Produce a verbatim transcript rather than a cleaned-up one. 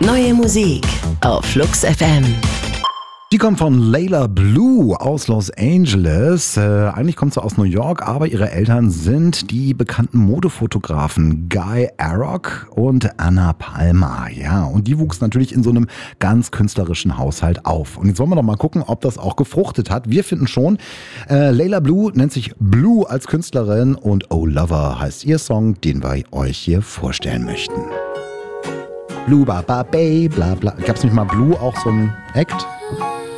Neue Musik auf Flux F M. Die kommt von Layla Blue aus Los Angeles. Äh, eigentlich kommt sie aus New York, aber ihre Eltern sind die bekannten Modefotografen Guy Arrock und Anna Palmer. Ja, und die wuchs natürlich in so einem ganz künstlerischen Haushalt auf. Und jetzt wollen wir doch mal gucken, ob das auch gefruchtet hat. Wir finden schon. Äh, Layla Blue nennt sich Blue als Künstlerin und Oh Lover heißt ihr Song, den wir euch hier vorstellen möchten. Blue, ba, ba, bay, bla, bla. Gab's nicht mal Blue auch so ein Act?